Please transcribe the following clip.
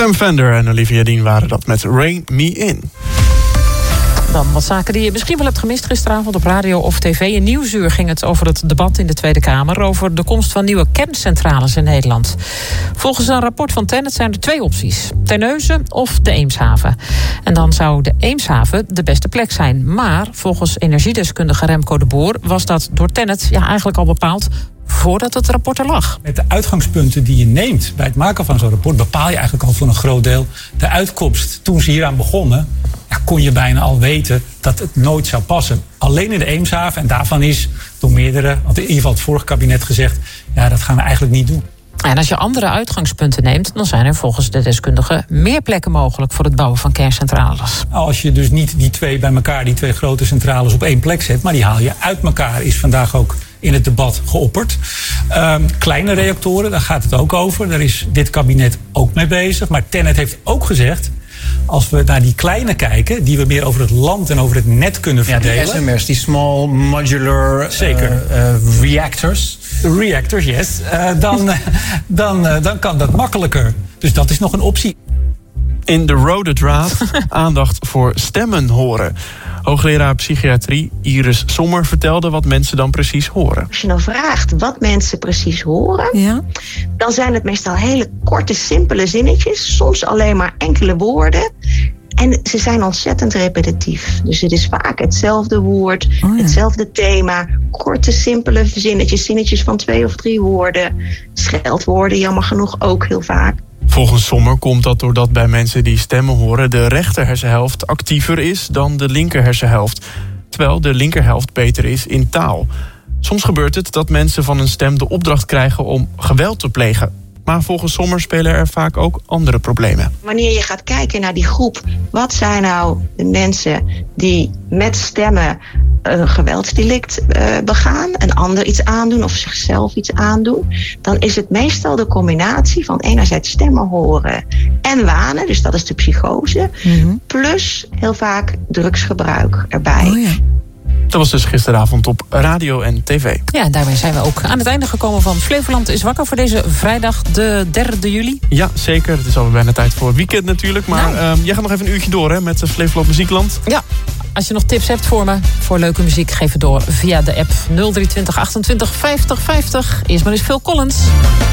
Sam Fender en Olivia Dean waren dat met Rein Me In. Dan wat zaken die je misschien wel hebt gemist gisteravond op radio of tv. In Nieuwsuur ging het over het debat in de Tweede Kamer over de komst van nieuwe kerncentrales in Nederland. Volgens een rapport van TenneT zijn er 2 opties. Terneuzen of de Eemshaven. En dan zou de Eemshaven de beste plek zijn. Maar volgens energiedeskundige Remco de Boer was dat door TenneT eigenlijk al bepaald voordat het rapport er lag. Met de uitgangspunten die je neemt bij het maken van zo'n rapport bepaal je eigenlijk al voor een groot deel de uitkomst. Toen ze hieraan begonnen, kon je bijna al weten dat het nooit zou passen. Alleen in de Eemshaven, en daarvan is door meerdere, want in ieder geval het vorige kabinet gezegd, ja, dat gaan we eigenlijk niet doen. En als je andere uitgangspunten neemt, dan zijn er volgens de deskundigen meer plekken mogelijk voor het bouwen van kerncentrales. Als je dus niet die 2 bij elkaar, die 2 grote centrales op 1 plek zet, maar die haal je uit elkaar, is vandaag ook in het debat geopperd. Kleine reactoren, daar gaat het ook over. Daar is dit kabinet ook mee bezig. Maar TenneT heeft ook gezegd, als we naar die kleine kijken, die we meer over het land en over het net kunnen verdelen. Ja, die SMR's, die small modular reactors. Reactors, yes. Dan kan dat makkelijker. Dus dat is nog een optie. In de Rode Draad aandacht voor stemmen horen. Hoogleraar psychiatrie Iris Sommer vertelde wat mensen dan precies horen. Als je nou vraagt wat mensen precies horen, dan zijn het meestal hele korte, simpele zinnetjes. Soms alleen maar enkele woorden. En ze zijn ontzettend repetitief. Dus het is vaak hetzelfde woord, hetzelfde thema. Korte, simpele zinnetjes van 2 of 3 woorden. Scheldwoorden, jammer genoeg ook heel vaak. Volgens Sommer komt dat doordat bij mensen die stemmen horen de rechter hersenhelft actiever is dan de linker hersenhelft. Terwijl de linkerhelft beter is in taal. Soms gebeurt het dat mensen van een stem de opdracht krijgen om geweld te plegen. Maar volgens Sommer spelen er vaak ook andere problemen. Wanneer je gaat kijken naar die groep, wat zijn nou de mensen die met stemmen een geweldsdelict begaan, een ander iets aandoen of zichzelf iets aandoen, dan is het meestal de combinatie van enerzijds stemmen horen en wanen, dus dat is de psychose, plus heel vaak drugsgebruik erbij. Oh ja. Dat was dus gisteravond op radio en tv. Ja, daarmee zijn we ook aan het einde gekomen van Flevoland is wakker voor deze vrijdag, de 3 juli. Ja, zeker. Het is alweer bijna tijd voor het weekend natuurlijk. Maar jij gaat nog even een uurtje door hè, met Flevoland Muziekland. Ja, als je nog tips hebt voor me, voor leuke muziek, geef het door via de app 0320 28 50 50. Eerst maar eens Phil Collins.